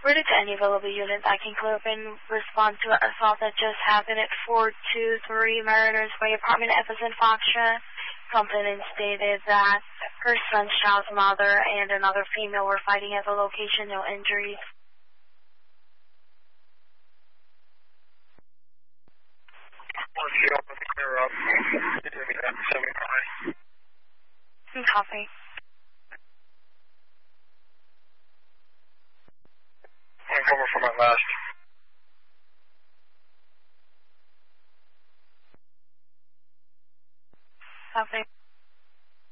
reported to any available units. I can clear up and respond to an assault that just happened at 423 Mariners Way, apartment Epperson, Foxtrot. Complainant stated that her son's child's mother and another female were fighting at the location, no injuries. Clear up. Copy. I'm coming for my last